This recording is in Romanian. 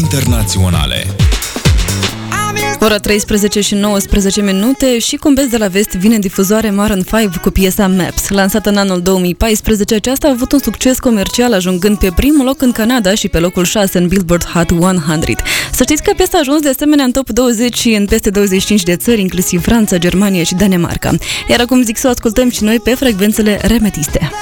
internaționale. Ora 13 și 19 minute și cum vezi de la vest vine în difuzoare Maroon 5 cu piesa Maps. Lansată în anul 2014, aceasta a avut un succes comercial, ajungând pe primul loc în Canada și pe locul 6 în Billboard Hot 100. Să știți că piesa a ajuns de asemenea în top 20 și în peste 25 de țări, inclusiv Franța, Germania și Danemarca. Iar acum zic să o ascultăm și noi pe frecvențele Remetiste.